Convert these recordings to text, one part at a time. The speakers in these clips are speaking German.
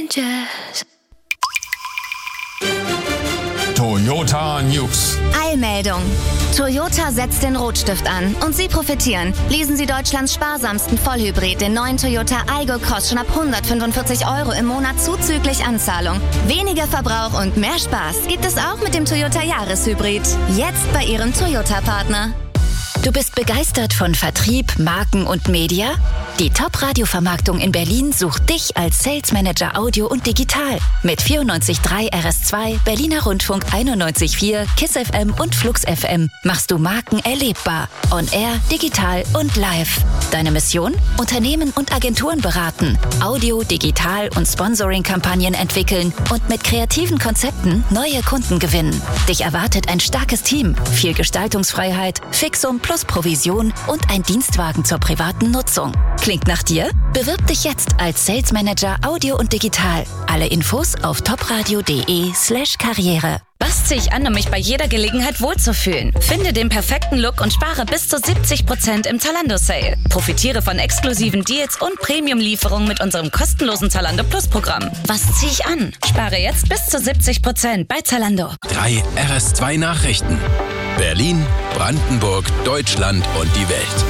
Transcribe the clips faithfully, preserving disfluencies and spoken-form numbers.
Toyota News. Eilmeldung. Toyota setzt den Rotstift an und Sie profitieren. Lesen Sie Deutschlands sparsamsten Vollhybrid, den neuen Toyota Aygo Cross, schon ab hundertfünfundvierzig Euro im Monat zuzüglich Anzahlung. Weniger Verbrauch und mehr Spaß gibt es auch mit dem Toyota Jahreshybrid. Jetzt bei Ihrem Toyota-Partner. Du bist begeistert von Vertrieb, Marken und Media? Die Top-Radio-Vermarktung in Berlin sucht dich als Sales Manager Audio und Digital. Mit vierundneunzig Komma drei R S zwei, Berliner Rundfunk einundneunzig Komma vier, KISS F M und Flux F M machst du Marken erlebbar. On Air, digital und live. Deine Mission? Unternehmen und Agenturen beraten, Audio, Digital und Sponsoring-Kampagnen entwickeln und mit kreativen Konzepten neue Kunden gewinnen. Dich erwartet ein starkes Team, viel Gestaltungsfreiheit, Fixum plus Provision und ein Dienstwagen zur privaten Nutzung. Klingt nach dir? Bewirb dich jetzt als Sales Manager Audio und Digital. Alle Infos auf topradio.de slash Karriere. Was ziehe ich an, um mich bei jeder Gelegenheit wohlzufühlen? Finde den perfekten Look und spare bis zu siebzig Prozent im Zalando-Sale. Profitiere von exklusiven Deals und Premium-Lieferungen mit unserem kostenlosen Zalando Plus-Programm. Was ziehe ich an? Spare jetzt bis zu siebzig Prozent bei Zalando. Drei R S zwei Nachrichten. Berlin, Brandenburg, Deutschland und die Welt.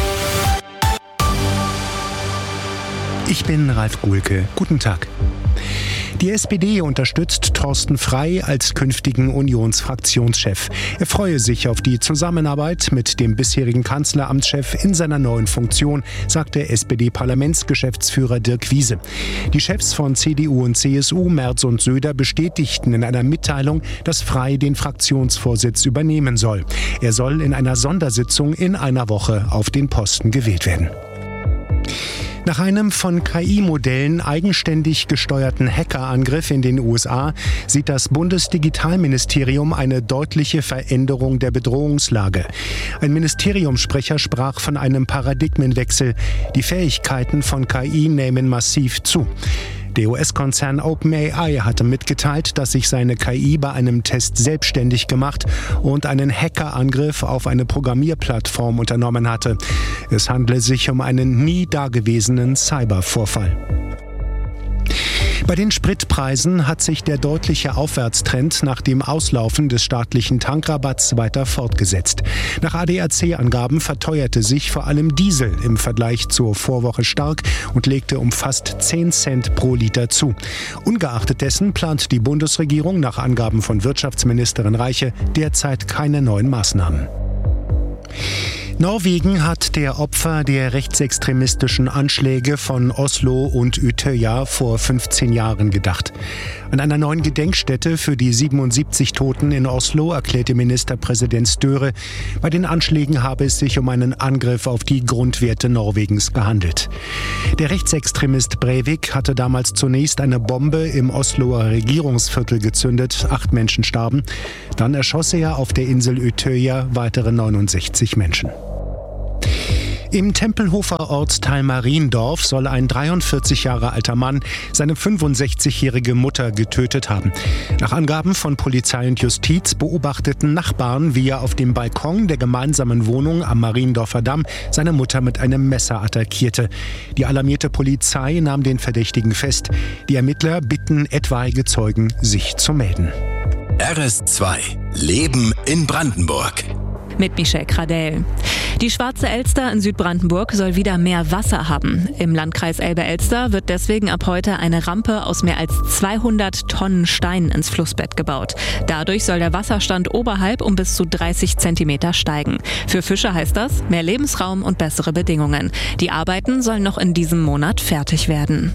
Ich bin Ralf Guhlke. Guten Tag. Die S P D unterstützt Thorsten Frey als künftigen Unionsfraktionschef. Er freue sich auf die Zusammenarbeit mit dem bisherigen Kanzleramtschef in seiner neuen Funktion, sagte S P D-Parlamentsgeschäftsführer Dirk Wiese. Die Chefs von C D U und C S U, Merz und Söder, bestätigten in einer Mitteilung, dass Frey den Fraktionsvorsitz übernehmen soll. Er soll in einer Sondersitzung in einer Woche auf den Posten gewählt werden. Nach einem von K I-Modellen eigenständig gesteuerten Hackerangriff in den U S A sieht das Bundesdigitalministerium eine deutliche Veränderung der Bedrohungslage. Ein Ministeriumssprecher sprach von einem Paradigmenwechsel. Die Fähigkeiten von K I nehmen massiv zu. Der U S-Konzern OpenAI hatte mitgeteilt, dass sich seine K I bei einem Test selbstständig gemacht und einen Hackerangriff auf eine Programmierplattform unternommen hatte. Es handle sich um einen nie dagewesenen Cybervorfall. Bei den Spritpreisen hat sich der deutliche Aufwärtstrend nach dem Auslaufen des staatlichen Tankrabatts weiter fortgesetzt. Nach A D A C-Angaben verteuerte sich vor allem Diesel im Vergleich zur Vorwoche stark und legte um fast zehn Cent pro Liter zu. Ungeachtet dessen plant die Bundesregierung nach Angaben von Wirtschaftsministerin Reiche derzeit keine neuen Maßnahmen. Norwegen hat der Opfer der rechtsextremistischen Anschläge von Oslo und Utøya vor fünfzehn Jahren gedacht. An einer neuen Gedenkstätte für die siebenundsiebzig Toten in Oslo erklärte Ministerpräsident Støre, bei den Anschlägen habe es sich um einen Angriff auf die Grundwerte Norwegens gehandelt. Der Rechtsextremist Breivik hatte damals zunächst eine Bombe im Osloer Regierungsviertel gezündet, acht Menschen starben. Dann erschoss er auf der Insel Utøya weitere neunundsechzig Menschen. Im Tempelhofer Ortsteil Mariendorf soll ein dreiundvierzig Jahre alter Mann seine fünfundsechzigjährige Mutter getötet haben. Nach Angaben von Polizei und Justiz beobachteten Nachbarn, wie er auf dem Balkon der gemeinsamen Wohnung am Mariendorfer Damm seine Mutter mit einem Messer attackierte. Die alarmierte Polizei nahm den Verdächtigen fest. Die Ermittler bitten etwaige Zeugen, sich zu melden. R S zwei. Leben in Brandenburg. Mit Michelle Kradell. Die Schwarze Elster in Südbrandenburg soll wieder mehr Wasser haben. Im Landkreis Elbe-Elster wird deswegen ab heute eine Rampe aus mehr als zweihundert Tonnen Stein ins Flussbett gebaut. Dadurch soll der Wasserstand oberhalb um bis zu dreißig Zentimeter steigen. Für Fische heißt das mehr Lebensraum und bessere Bedingungen. Die Arbeiten sollen noch in diesem Monat fertig werden.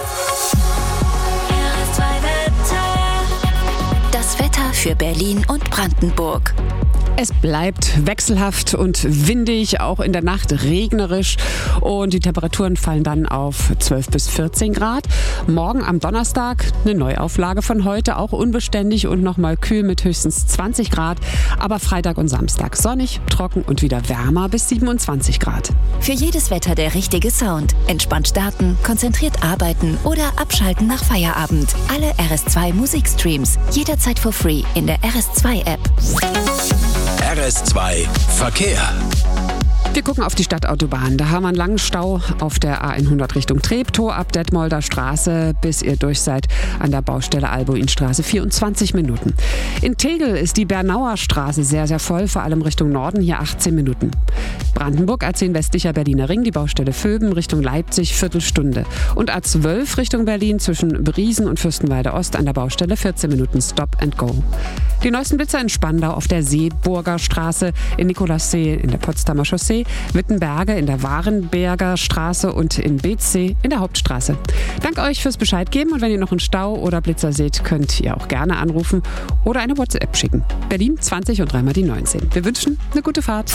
Das Wetter für Berlin und Brandenburg. Es bleibt wechselhaft und windig, auch in der Nacht regnerisch und die Temperaturen fallen dann auf zwölf bis vierzehn Grad. Morgen am Donnerstag eine Neuauflage von heute, auch unbeständig und nochmal kühl mit höchstens zwanzig Grad. Aber Freitag und Samstag sonnig, trocken und wieder wärmer bis siebenundzwanzig Grad. Für jedes Wetter der richtige Sound. Entspannt starten, konzentriert arbeiten oder abschalten nach Feierabend. Alle R S zwei Musikstreams jederzeit for free in der R S zwei App. R S zwei Verkehr. Wir gucken auf die Stadtautobahn. Da haben wir einen langen Stau auf der A hundert Richtung Treptow ab Detmolder Straße, bis ihr durch seid an der Baustelle Albuinstraße. vierundzwanzig Minuten. In Tegel ist die Bernauer Straße sehr, sehr voll, vor allem Richtung Norden, hier achtzehn Minuten. Brandenburg, A zehn westlicher Berliner Ring, die Baustelle Vöben Richtung Leipzig, Viertelstunde. Und A zwölf Richtung Berlin zwischen Briesen und Fürstenwalde Ost an der Baustelle vierzehn Minuten Stop and Go. Die neuesten Blitzer in Spandau auf der Seeburger Straße, in Nikolassee in der Potsdamer Chaussee, Wittenberge in der Warenberger Straße und in Beetzsee in der Hauptstraße. Danke euch fürs Bescheid geben und wenn ihr noch einen Stau oder Blitzer seht, könnt ihr auch gerne anrufen oder eine WhatsApp schicken. Berlin zwanzig und dreimal die neunzehn. Wir wünschen eine gute Fahrt.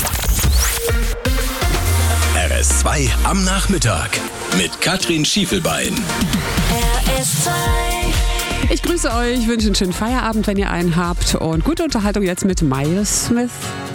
R S zwei am Nachmittag mit Katrin Schiefelbein. R S zwei. Ich grüße euch, wünsche einen schönen Feierabend, wenn ihr einen habt und gute Unterhaltung jetzt mit Miles Smith.